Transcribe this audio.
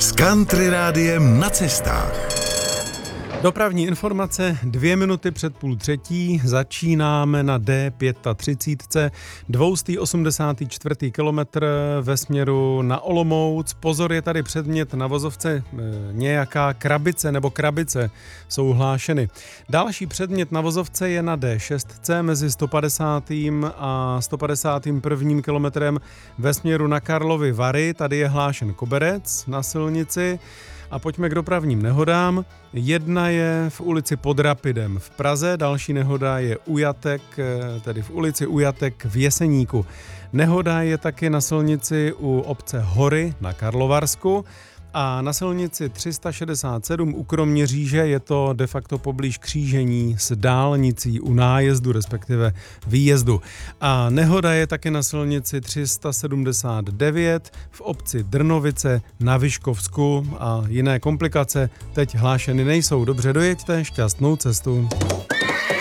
s Country Rádiem na cestách. Dopravní informace 2 minuty před 2:30. Začínáme na D35, 284. kilometr ve směru na Olomouc. Pozor, je tady předmět na vozovce, nějaká krabice nebo krabice jsou hlášeny. Další předmět na vozovce je na D6 mezi 150. a 151. kilometrem ve směru na Karlovy Vary. Tady je hlášen koberec na silnici. A pojďme k dopravním nehodám. Jedna je v ulici Pod Rapidem v Praze, další nehoda je tedy v ulici Ujatek v Jeseníku. Nehoda je taky na silnici u obce Hory na Karlovarsku a na silnici 367 u Kroměříže je to de facto poblíž křížení s dálnicí u nájezdu, respektive výjezdu. A nehoda je taky na silnici 379 v obci Drnovice na Vyškovsku a jiné komplikace teď hlášeny nejsou. Dobře dojeďte, šťastnou cestu.